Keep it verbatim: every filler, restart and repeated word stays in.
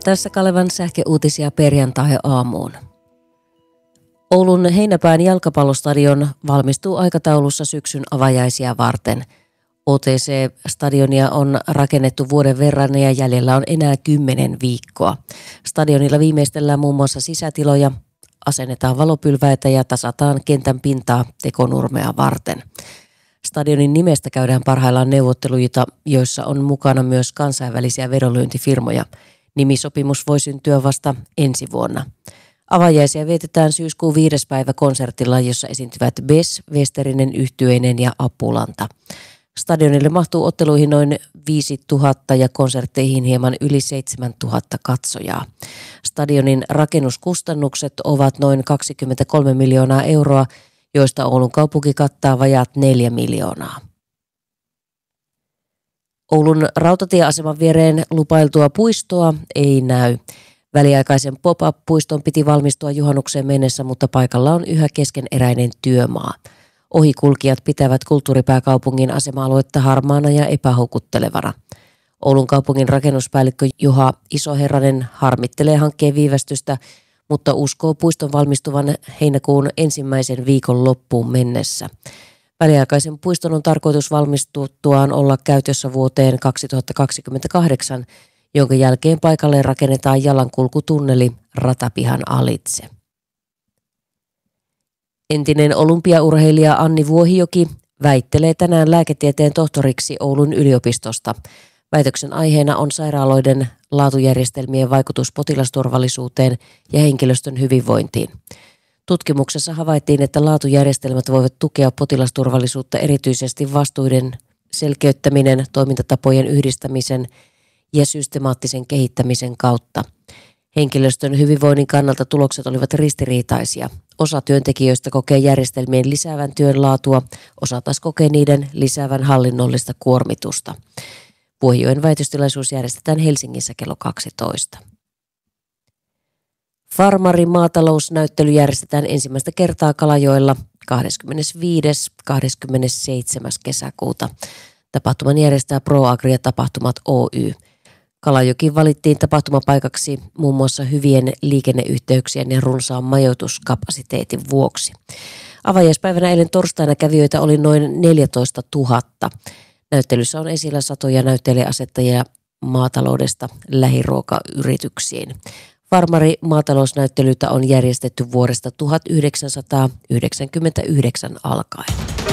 Tässä Kalevan sähköuutisia perjantai-aamuun. Oulun Heinäpään jalkapallostadion valmistuu aikataulussa syksyn avajaisia varten. O T C-stadionia on rakennettu vuoden verran ja jäljellä on enää kymmenen viikkoa. Stadionilla viimeistellään muun muassa sisätiloja, asennetaan valopylväitä ja tasataan kentän pintaa tekonurmea varten. Stadionin nimestä käydään parhaillaan neuvotteluita, joissa on mukana myös kansainvälisiä vedonlyöntifirmoja. Nimisopimus voi syntyä vasta ensi vuonna. Avajaisia vietetään syyskuun viides päivä konsertilla, jossa esiintyvät Bes, Westerinen, Yhtyeinen ja Apulanta. Stadionille mahtuu otteluihin noin viisituhatta ja konsertteihin hieman yli seitsemäntuhatta katsojaa. Stadionin rakennuskustannukset ovat noin kaksikymmentäkolme miljoonaa euroa, joista Oulun kaupunki kattaa vajaat neljä miljoonaa. Oulun rautatieaseman viereen lupailtua puistoa ei näy. Väliaikaisen pop-up-puiston piti valmistua juhannukseen mennessä, mutta paikalla on yhä keskeneräinen työmaa. Ohikulkijat pitävät kulttuuripääkaupungin asema-aluetta harmaana ja epähoukuttelevana. Oulun kaupungin rakennuspäällikkö Juha Isoherranen harmittelee hankkeen viivästystä, mutta uskoo puiston valmistuvan heinäkuun ensimmäisen viikon loppuun mennessä. Väliaikaisen puiston on tarkoitus valmistuttuaan olla käytössä vuoteen kaksituhattakaksikymmentäkahdeksan, jonka jälkeen paikalle rakennetaan jalankulkutunneli ratapihan alitse. Entinen olympiaurheilija Anni Vuohijoki väittelee tänään lääketieteen tohtoriksi Oulun yliopistosta. Väitöksen aiheena on sairaaloiden laatujärjestelmien vaikutus potilasturvallisuuteen ja henkilöstön hyvinvointiin. Tutkimuksessa havaittiin, että laatujärjestelmät voivat tukea potilasturvallisuutta erityisesti vastuiden selkeyttäminen, toimintatapojen yhdistämisen ja systemaattisen kehittämisen kautta. Henkilöstön hyvinvoinnin kannalta tulokset olivat ristiriitaisia. Osa työntekijöistä kokee järjestelmien lisäävän työn laatua, osa taas kokee niiden lisäävän hallinnollista kuormitusta. Vuohijoen väitöstilaisuus järjestetään Helsingissä kello kaksitoista. Farmarin maatalousnäyttely järjestetään ensimmäistä kertaa Kalajoella kahdeskymmenesviides kahdeskymmenesseitsemäs kesäkuuta. Tapahtuman järjestää ProAgria Tapahtumat Oy. Kalajoki valittiin tapahtumapaikaksi muun muassa hyvien liikenneyhteyksien ja runsaan majoituskapasiteetin vuoksi. Avajaispäivänä eilen torstaina kävijöitä oli noin neljätoista tuhatta. Näyttelyssä on esillä satoja näyttelijäasettajia maataloudesta lähiruokayrityksiin. Farmari maatalousnäyttelyitä on järjestetty vuodesta tuhatyhdeksänsataayhdeksänkymmentäyhdeksän alkaen.